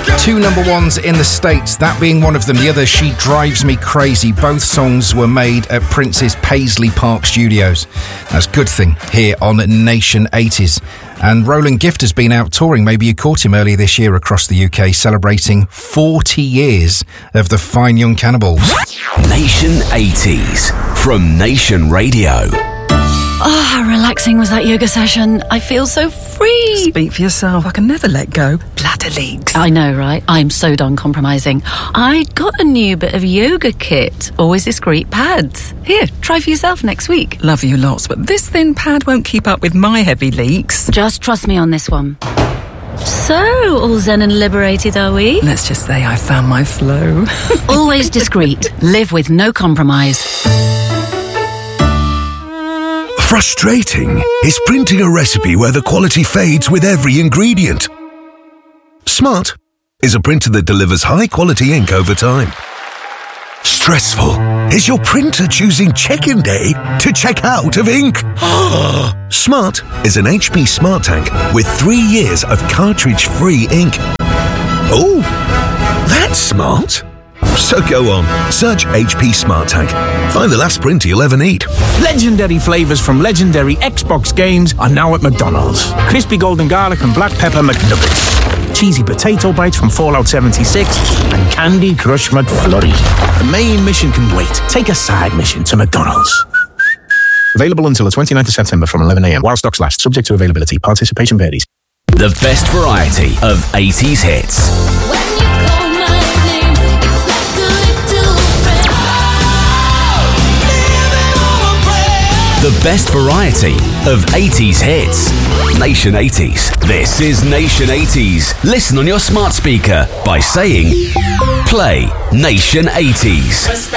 Two number ones in the States, that being one of them. The other, She Drives Me Crazy. Both songs were made at Prince's Paisley Park Studios. That's Good Thing here on Nation 80s. And Roland Gift has been out touring. Maybe you caught him earlier this year across the UK, celebrating 40 years of the Fine Young Cannibals. Nation 80s from Nation Radio. Oh, how relaxing was that yoga session. I feel so free. Speak for yourself. I can never let go. Bladder leaks. I know, right? I'm so done compromising. I got a new bit of yoga kit. Always discreet pads. Here, try for yourself next week. Love you lots, but this thin pad won't keep up with my heavy leaks. Just trust me on this one. So, all zen and liberated, are we? Let's just say I found my flow. Always discreet. Live with no compromise. Frustrating is printing a recipe where the quality fades with every ingredient. Smart is a printer that delivers high-quality ink over time. Stressful is your printer choosing check-in day to check out of ink. Smart is an HP Smart Tank with 3 years of cartridge-free ink. Oh, that's smart. So go on, search HP Smart Tank. Find the last printer you'll ever need. Legendary flavours from legendary Xbox games are now at McDonald's. Crispy golden garlic and black pepper McNuggets. Cheesy potato bites from Fallout 76. And Candy Crush McFlurry. The main mission can wait. Take a side mission to McDonald's. Available until the 29th of September from 11 a.m. while stocks last. Subject to availability. Participation varies. The best variety of 80s hits. The best variety of 80s hits. Nation 80s. This is Nation 80s. Listen on your smart speaker by saying, play Nation 80s.